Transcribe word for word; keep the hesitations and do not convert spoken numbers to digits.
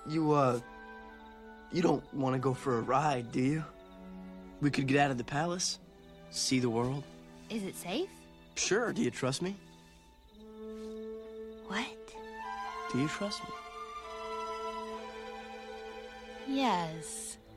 You, uh, you don't want to go for a ride, do you? We could get out of the palace, see the world. Is it safe? Sure, do you trust me? What? Do you trust me? Yes.